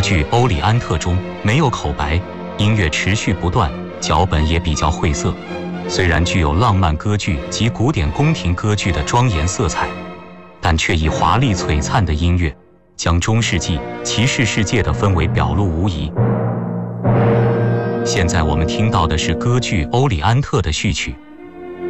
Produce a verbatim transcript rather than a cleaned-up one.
剧《欧里安特》中没有口白，音乐持续不断，脚本也比较晦涩。虽然具有浪漫歌剧及古典宫廷歌剧的庄严色彩，但却以华丽璀璨的音乐，将中世纪骑士世界的氛围表露无遗。现在我们听到的是歌剧《欧里安特》的序曲。